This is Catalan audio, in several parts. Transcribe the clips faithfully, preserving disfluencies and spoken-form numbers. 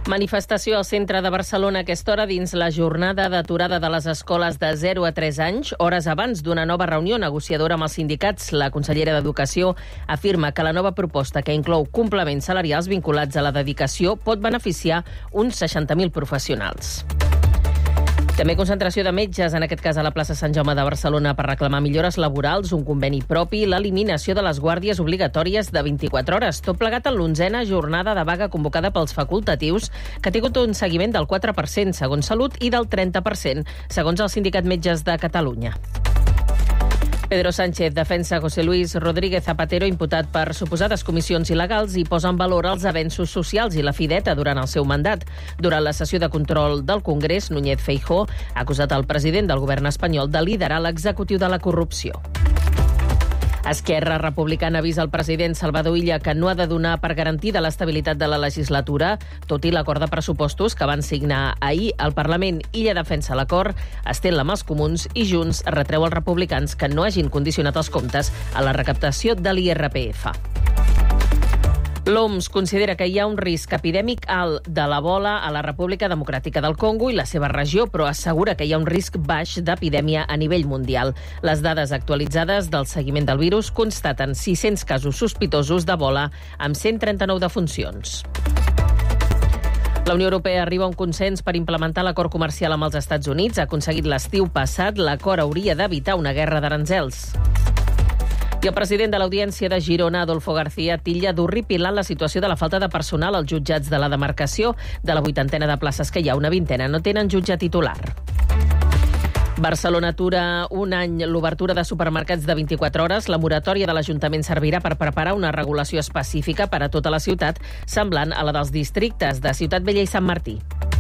Manifestació al centre de Barcelona a aquesta hora dins la jornada d'aturada de les escoles de zero a tres anys, hores abans d'una nova reunió negociadora amb els sindicats. La consellera d'Educació afirma que la nova proposta, que inclou complements salarials vinculats a la dedicació, pot beneficiar uns seixanta mil professionals. També concentració de metges, en aquest cas a la plaça Sant Jaume de Barcelona, per reclamar millores laborals, un conveni propi i l'eliminació de les guàrdies obligatòries de vint-i-quatre hores. Tot plegat en l'onzena jornada de vaga convocada pels facultatius, que ha tingut un seguiment del quatre per cent, segons Salut, i del trenta per cent, segons el Sindicat Metges de Catalunya. Pedro Sánchez defensa José Luis Rodríguez Zapatero, imputat per suposades comissions il·legals, i posa en valor els avenços socials i la fi d'Eta durant el seu mandat. Durant la sessió de control del Congrés, Núñez Feijóo ha acusat el president del govern espanyol de liderar l'executiu de la corrupció. Esquerra Republicana avisa el president Salvador Illa que no ha de donar per garantida l'estabilitat de la legislatura, tot i l'acord de pressupostos que van signar ahir al Parlament. Illa defensa l'acord, estén la mà als comuns i Junts retreu als republicans que no hagin condicionat els comptes a la recaptació de l'I R P F. L'O M S considera que hi ha un risc epidèmic alt de l'Ebola a la República Democràtica del Congo i la seva regió, però assegura que hi ha un risc baix d'epidèmia a nivell mundial. Les dades actualitzades del seguiment del virus constaten sis-cents casos sospitosos d'Ebola amb cent trenta-nou defuncions. La Unió Europea arriba a un consens per implementar l'acord comercial amb els Estats Units. Ha aconseguit l'estiu passat. L'acord hauria d'evitar una guerra d'aranzels. I el president de l'Audiència de Girona, Adolfo García, titlla d'horripilant la situació de la falta de personal als jutjats de la demarcació. De la vuitantena de places que hi ha, una vintena no tenen jutge titular. Barcelona atura un any l'obertura de supermercats de vint-i-quatre hores. La moratòria de l'Ajuntament servirà per preparar una regulació específica per a tota la ciutat, semblant a la dels districtes de Ciutat Vella i Sant Martí.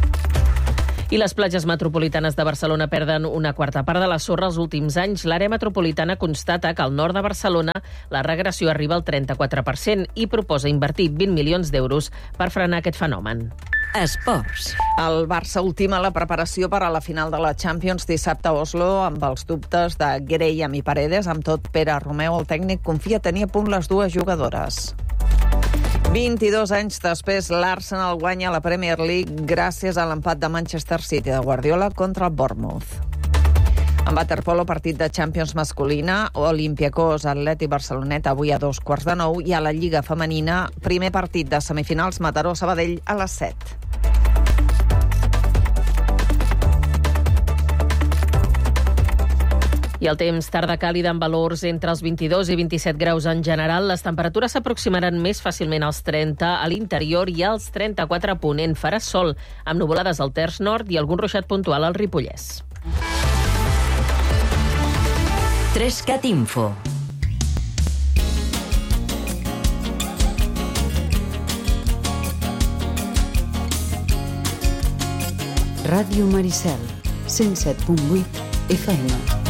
I les platges metropolitanes de Barcelona perden una quarta part de la sorra els últims anys. L'àrea metropolitana constata que al nord de Barcelona la regressió arriba al trenta-quatre per cent i proposa invertir vint milions d'euros per frenar aquest fenomen. Esports. El Barça ultima la preparació per a la final de la Champions dissabte a Oslo amb els dubtes de Graham i Paredes. Amb tot, Pere Romeu, el tècnic, confia tenir a punt les dues jugadores. vint-i-dos anys després, l'Arsenal guanya la Premier League gràcies a l'empat de Manchester City de Guardiola contra el Bournemouth. En waterpolo, partit de Champions masculina, Olympiacos Atlètic Barcelonet avui a dos quarts de nou, i a la Lliga femenina, primer partit de semifinals Mataró-Sabadell a les set. I el temps, tarda càlida amb valors entre els vint-i-dos i vint-i-set graus en general. Les temperatures s'aproximaran més fàcilment als trenta a l'interior i als trenta-quatre a ponent. Farà sol, amb nuvolades al terç nord i algun ruixat puntual al Ripollès. Trescat Info. Ràdio Maricel, cent set punt vuit F M.